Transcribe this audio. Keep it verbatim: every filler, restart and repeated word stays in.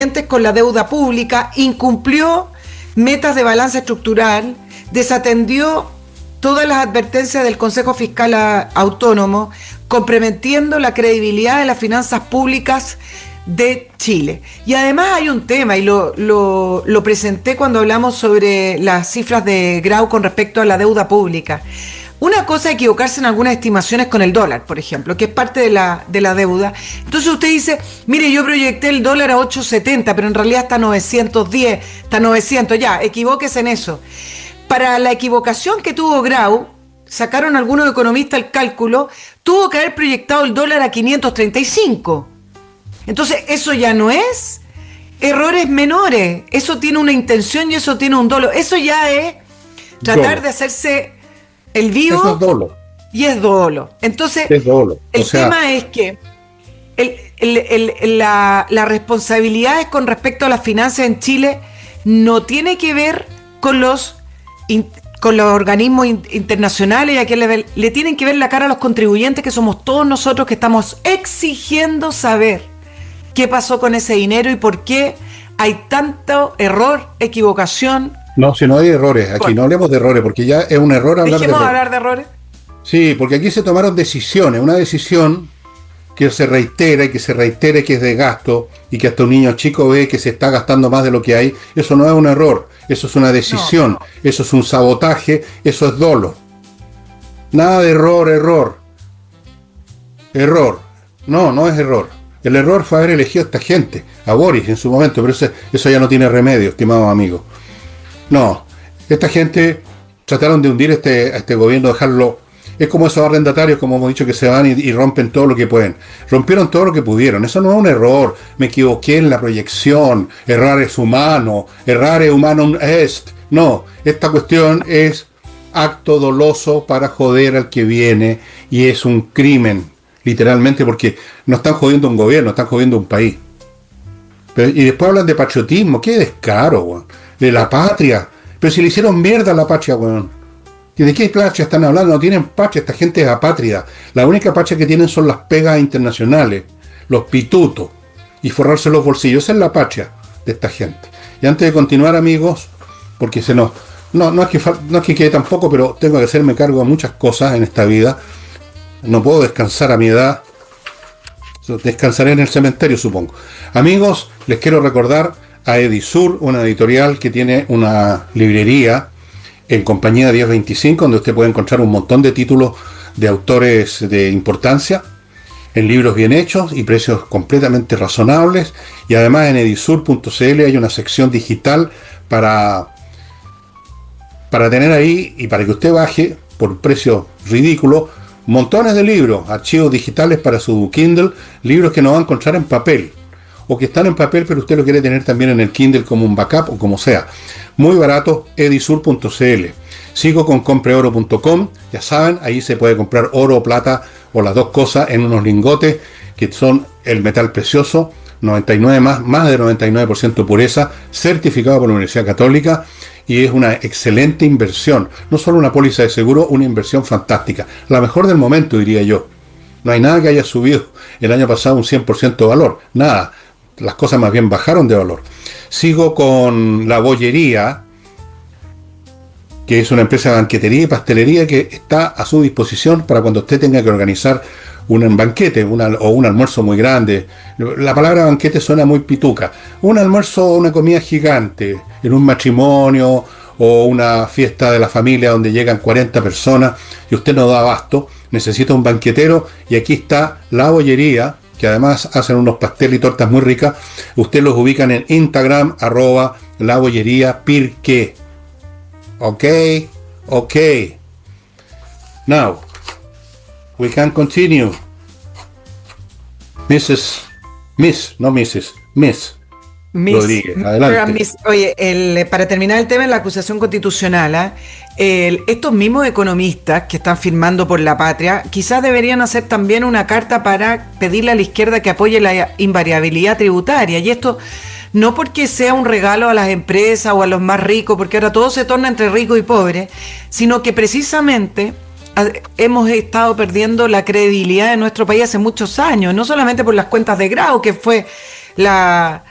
con la deuda pública, incumplió metas de balance estructural, desatendió todas las advertencias del Consejo Fiscal Autónomo, comprometiendo la credibilidad de las finanzas públicas de Chile. Y además hay un tema, y lo, lo, lo presenté cuando hablamos sobre las cifras de Grau con respecto a la deuda pública. Una cosa es equivocarse en algunas estimaciones con el dólar, por ejemplo, que es parte de la, de la deuda. Entonces usted dice, mire, yo proyecté el dólar a ocho setenta, pero en realidad está a novecientos diez, está a novecientos, ya, equivóquese en eso. Para la equivocación que tuvo Grau, sacaron algunos economistas el cálculo, tuvo que haber proyectado el dólar a quinientos treinta y cinco. Entonces eso ya no es errores menores, eso tiene una intención y eso tiene un dolo. Eso ya es tratar dolo. de hacerse el vivo. Eso es dolo. Y es dolo. Entonces, es dolo. el o sea, tema es que el, el, el, el, la, la responsabilidad con respecto a las finanzas en Chile no tiene que ver con los, in, con los organismos in, internacionales, y a quien le, le tienen que ver la cara a los contribuyentes, que somos todos nosotros que estamos exigiendo saber qué pasó con ese dinero y por qué hay tanto error, equivocación. No, si no hay errores, aquí bueno, no hablemos de errores, porque ya es un error hablar de errores. ¿Dejemos hablar de errores? Sí, porque aquí se tomaron decisiones, una decisión que se reitera y que se reitera que es de gasto y que hasta un niño chico ve que se está gastando más de lo que hay. Eso no es un error, eso es una decisión, no, no. Eso es un sabotaje, eso es dolo. Nada de error, error. Error. No, no es error. El error fue haber elegido a esta gente, a Boris en su momento, pero eso, eso ya no tiene remedio, estimados amigos. No, esta gente trataron de hundir este, a este gobierno, dejarlo. Es como esos arrendatarios, como hemos dicho, que se van y, y rompen todo lo que pueden. Rompieron todo lo que pudieron. Eso no es un error. Me equivoqué en la proyección. Errar es humano. Errar es humanum est. No, esta cuestión es acto doloso para joder al que viene y es un crimen. Literalmente, porque no están jodiendo un gobierno, están jodiendo un país. Pero, y después hablan de patriotismo, qué descaro, weón. De la patria. Pero si le hicieron mierda a la patria, weón. ¿De qué patria están hablando? No tienen patria, esta gente es apátrida. La única patria que tienen son las pegas internacionales, los pitutos, y forrarse los bolsillos. Esa es la patria de esta gente. Y antes de continuar, amigos, porque se nos... No, no es que, no es que quede tampoco, pero tengo que hacerme cargo de muchas cosas en esta vida. No puedo descansar a mi edad. Descansaré en el cementerio, supongo. Amigos, les quiero recordar a Edisur, una editorial que tiene una librería en compañía diez veinticinco, donde usted puede encontrar un montón de títulos de autores de importancia, en libros bien hechos y precios completamente razonables. Y además en edisur punto c l hay una sección digital para, para tener ahí y para que usted baje por un precio ridículo montones de libros, archivos digitales para su Kindle, libros que no va a encontrar en papel, o que están en papel pero usted lo quiere tener también en el Kindle como un backup o como sea. Muy barato, edisur punto c l. Sigo con compre oro punto com, ya saben, ahí se puede comprar oro o plata o las dos cosas en unos lingotes que son el metal precioso, noventa y nueve más, más de noventa y nueve por ciento pureza, certificado por la Universidad Católica. Y es una excelente inversión, no solo una póliza de seguro, una inversión fantástica, la mejor del momento, diría yo. No hay nada que haya subido el año pasado un cien por ciento de valor, nada, las cosas más bien bajaron de valor. Sigo con La Bollería, que es una empresa de banquetería y pastelería que está a su disposición para cuando usted tenga que organizar un banquete una, o un almuerzo muy grande. La palabra banquete suena muy pituca. Un almuerzo o una comida gigante en un matrimonio o una fiesta de la familia donde llegan cuarenta personas y usted no da abasto, necesita un banquetero, y aquí está La Bollería, que además hacen unos pasteles y tortas muy ricas. Usted los ubican en Instagram, arroba La Bollería Pirque. Ok, ok. Now, we can continue. missus Miss, no missus Miss Miss Rodríguez, adelante. Miss, oye, el, para terminar el tema de la acusación constitucional, ¿eh? el, estos mismos economistas que están firmando por la patria, quizás deberían hacer también una carta para pedirle a la izquierda que apoye la invariabilidad tributaria. Y esto no porque sea un regalo a las empresas o a los más ricos, porque ahora todo se torna entre ricos y pobres, sino que precisamente hemos estado perdiendo la credibilidad de nuestro país hace muchos años, no solamente por las cuentas de Grau, que fue la,